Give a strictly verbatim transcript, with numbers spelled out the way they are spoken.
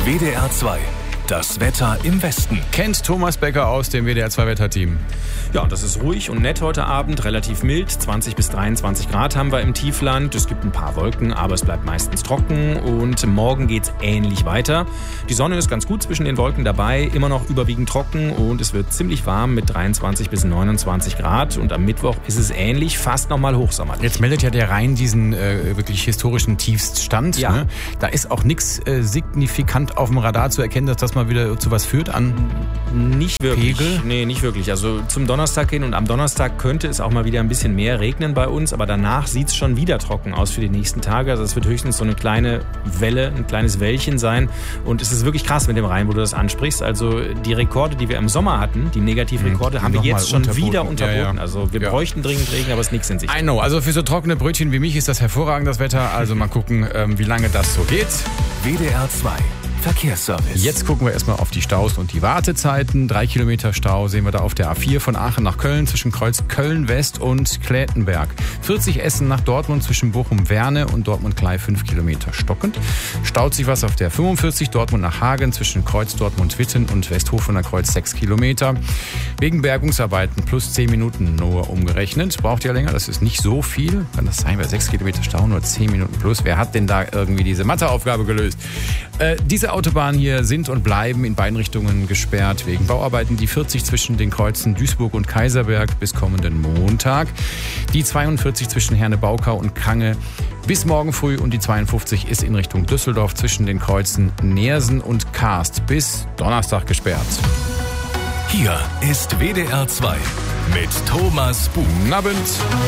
W D R zwei. Das Wetter im Westen. Kennt Thomas Becker aus dem W D R zwei Wetterteam. Ja, das ist ruhig und nett heute Abend, relativ mild. zwanzig bis dreiundzwanzig Grad haben wir im Tiefland. Es gibt ein paar Wolken, aber es bleibt meistens trocken. Und morgen geht's ähnlich weiter. Die Sonne ist ganz gut zwischen den Wolken dabei, immer noch überwiegend trocken und es wird ziemlich warm mit dreiundzwanzig bis neunundzwanzig Grad. Und am Mittwoch ist es ähnlich, fast nochmal hochsommerlich. Jetzt meldet ja der Rhein diesen äh, wirklich historischen Tiefststand. Ja. Ne? Da ist auch nichts äh, signifikant auf dem Radar zu erkennen, dass das mal wieder zu was führt an Nicht wirklich. Pegel? Nee, nicht wirklich. Also zum Donnerstag hin und am Donnerstag könnte es auch mal wieder ein bisschen mehr regnen bei uns, aber danach sieht es schon wieder trocken aus für die nächsten Tage. Also es wird höchstens so eine kleine Welle, ein kleines Wellchen sein und es ist wirklich krass mit dem Rhein, wo du das ansprichst. Also die Rekorde, die wir im Sommer hatten, die Negativrekorde, Mhm, haben wir noch jetzt mal schon unterboten. wieder unterboten. Ja, ja. Also wir Ja. bräuchten dringend Regen, aber es ist nichts in Sicht. I know. Also für so trockene Brötchen wie mich ist das hervorragend, das Wetter. Also mal gucken, ähm, wie lange das so geht. W D R zwei. Verkehrsservice. Jetzt gucken wir erstmal auf die Staus und die Wartezeiten. Drei Kilometer Stau sehen wir da auf der A vier von Aachen nach Köln zwischen Kreuz Köln-West und Klätenberg. vierzig Essen nach Dortmund zwischen Bochum-Werne und Dortmund-Klei fünf Kilometer stockend. Staut sich was auf der fünfundvierzig Dortmund nach Hagen zwischen Kreuz Dortmund-Witten und Westhofener Kreuz sechs Kilometer. Wegen Bergungsarbeiten plus zehn Minuten nur umgerechnet. Braucht ja länger, das ist nicht so viel. Kann das sein, bei sechs Kilometer Stau nur zehn Minuten plus. Wer hat denn da irgendwie diese Matheaufgabe gelöst? Äh, diese Autobahnen hier sind und bleiben in beiden Richtungen gesperrt wegen Bauarbeiten. Die vierzig zwischen den Kreuzen Duisburg und Kaiserberg bis kommenden Montag. Die zweiundvierzig zwischen Herne-Baukau und Kange bis morgen früh und die zweiundfünfzig ist in Richtung Düsseldorf zwischen den Kreuzen Neersen und Karst bis Donnerstag gesperrt. Hier ist W D R zwei mit Thomas Buch. Guten Abend.